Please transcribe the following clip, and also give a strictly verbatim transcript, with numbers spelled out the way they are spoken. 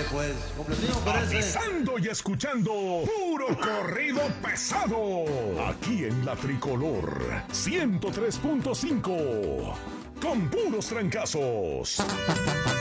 Ándale pues, complacido con ese. Avisando y escuchando puro corrido pesado. Aquí en La Tricolor ciento tres punto cinco. Con puros trancazos.